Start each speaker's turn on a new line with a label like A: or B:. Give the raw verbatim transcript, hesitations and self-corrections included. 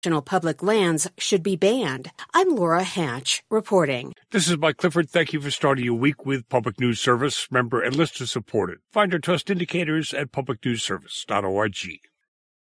A: public lands should be banned. I'm Laura Hatch, reporting.
B: This is Mike Clifford. Thank you for starting your week with Public News Service. Member and listener supported. Find our trust indicators at public news service dot org.